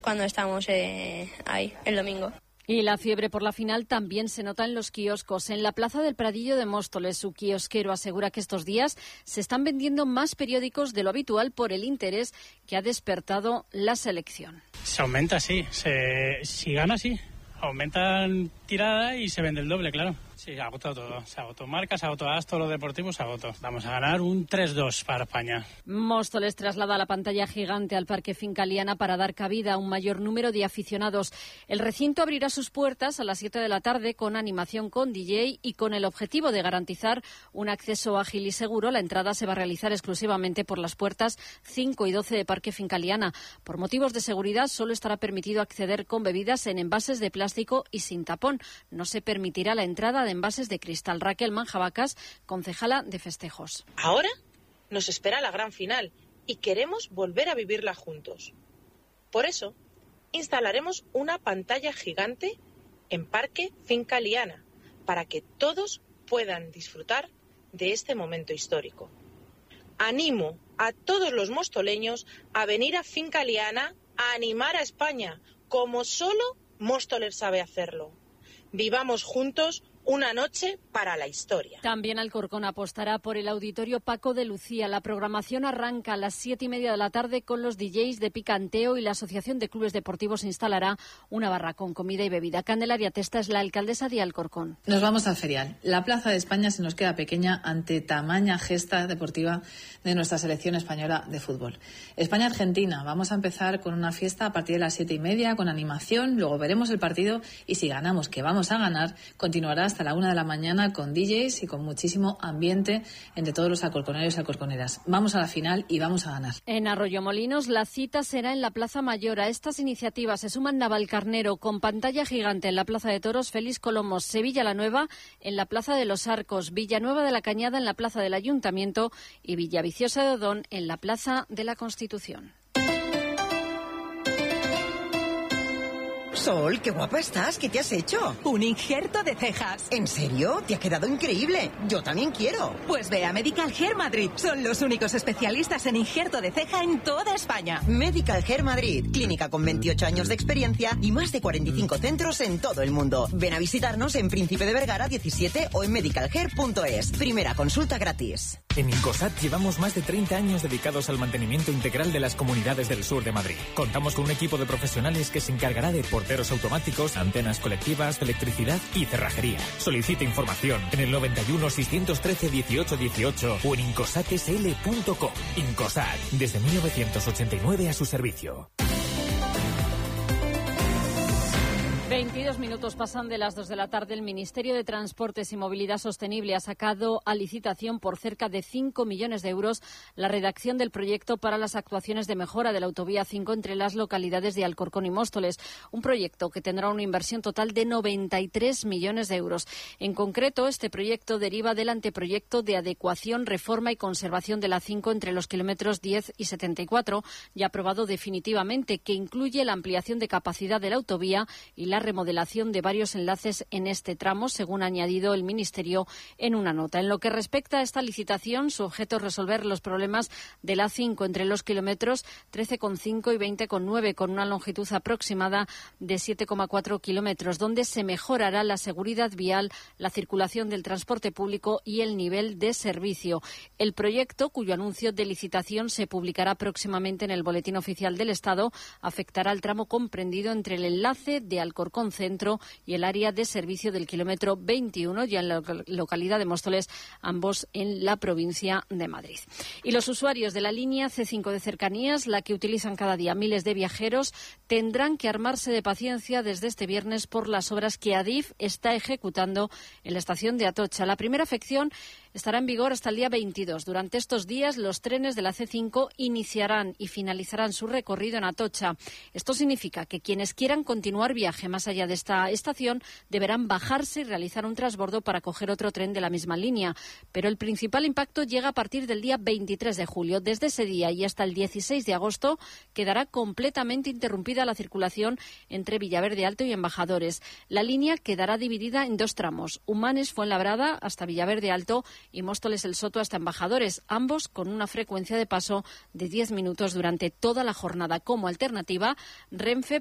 cuando estamos ahí el domingo. Y la fiebre por la final también se nota en los kioscos. En la Plaza del Pradillo de Móstoles, su kiosquero asegura que estos días se están vendiendo más periódicos de lo habitual por el interés que ha despertado la selección. Se aumenta, sí. Si gana, sí. Aumentan tirada y se vende el doble, claro. Sí, se agotó todo. Se agotó marcas, se agotó todo lo deportivo, se agotó. Vamos a ganar un 3-2 para España. Móstoles traslada la pantalla gigante al Parque Finca Liana para dar cabida a un mayor número de aficionados. El recinto abrirá sus puertas a las 7 de la tarde con animación con DJ y con el objetivo de garantizar un acceso ágil y seguro. La entrada se va a realizar exclusivamente por las puertas 5 y 12 de Parque Finca Liana. Por motivos de seguridad solo estará permitido acceder con bebidas en envases de plástico y sin tapón. No se permitirá la entrada de envases de cristal. Raquel Manjabacas, concejala de festejos. Ahora nos espera la gran final y queremos volver a vivirla juntos. Por eso, instalaremos una pantalla gigante en Parque Finca Liana para que todos puedan disfrutar de este momento histórico. Animo a todos los mostoleños a venir a Finca Liana a animar a España, como solo Móstoles sabe hacerlo. Vivamos juntos una noche para la historia. También Alcorcón apostará por el Auditorio Paco de Lucía. La programación arranca a las 7:30 de la tarde con los DJs de Picanteo y la Asociación de Clubes Deportivos instalará una barra con comida y bebida. Candelaria Testa es la alcaldesa de Alcorcón. Nos vamos al ferial. La Plaza de España se nos queda pequeña ante tamaña gesta deportiva de nuestra selección española de fútbol. España-Argentina. Vamos a empezar con una fiesta a partir de las 7:30 con animación. Luego veremos el partido y si ganamos, que vamos a ganar, continuará hasta la 1 de la mañana con DJs y con muchísimo ambiente entre todos los alcorconeros y alcorconeras. Vamos a la final y vamos a ganar. En Arroyomolinos la cita será en la Plaza Mayor. A estas iniciativas se suman Navalcarnero con pantalla gigante en la Plaza de Toros, Félix Colomos, Sevilla la Nueva en la Plaza de los Arcos, Villanueva de la Cañada en la Plaza del Ayuntamiento y Villaviciosa de Odón en la Plaza de la Constitución. Sol, qué guapa estás, ¿qué te has hecho? Un injerto de cejas. ¿En serio? Te ha quedado increíble. Yo también quiero. Pues ve a Medical Hair Madrid. Son los únicos especialistas en injerto de ceja en toda España. Medical Hair Madrid, clínica con 28 años de experiencia y más de 45 centros en todo el mundo. Ven a visitarnos en Príncipe de Vergara 17 o en medicalhair.es. Primera consulta gratis. En Incosat llevamos más de 30 años dedicados al mantenimiento integral de las comunidades del sur de Madrid. Contamos con un equipo de profesionales que se encargará de porteros automáticos, antenas colectivas, electricidad y cerrajería. Solicite información en el 91 613 18 18 o en incosatsl.com. Incosat, desde 1989 a su servicio. 22 minutos pasan de las 2 de la tarde. El Ministerio de Transportes y Movilidad Sostenible ha sacado a licitación por cerca de 5 millones de euros la redacción del proyecto para las actuaciones de mejora de la autovía 5 entre las localidades de Alcorcón y Móstoles. Un proyecto que tendrá una inversión total de 93 millones de euros. En concreto, este proyecto deriva del anteproyecto de adecuación, reforma y conservación de la 5 entre los kilómetros 10 y 74, ya aprobado definitivamente, que incluye la ampliación de capacidad de la autovía y la remodelación de varios enlaces en este tramo, según ha añadido el Ministerio en una nota. En lo que respecta a esta licitación, su objeto es resolver los problemas de la 5 entre los kilómetros 13,5 y 20,9, con una longitud aproximada de 7,4 kilómetros, donde se mejorará la seguridad vial, la circulación del transporte público y el nivel de servicio. El proyecto, cuyo anuncio de licitación se publicará próximamente en el Boletín Oficial del Estado, afectará al tramo comprendido entre el enlace de Alcorcón Centro y el área de servicio del kilómetro 21, ya en la localidad de Móstoles, ambos en la provincia de Madrid. Y los usuarios de la línea C5 de cercanías, la que utilizan cada día miles de viajeros, tendrán que armarse de paciencia desde este viernes por las obras que Adif está ejecutando en la estación de Atocha. La primera afección estará en vigor hasta el día 22. Durante estos días, los trenes de la C5 iniciarán y finalizarán su recorrido en Atocha. Esto significa que quienes quieran continuar viaje más más allá de esta estación deberán bajarse y realizar un transbordo para coger otro tren de la misma línea. Pero el principal impacto llega a partir del día 23 de julio. Desde ese día y hasta el 16 de agosto quedará completamente interrumpida la circulación entre Villaverde Alto y Embajadores. La línea quedará dividida en dos tramos: Humanes Fuenlabrada hasta Villaverde Alto y Móstoles El Soto hasta Embajadores, ambos con una frecuencia de paso de 10 minutos durante toda la jornada. Como alternativa, Renfe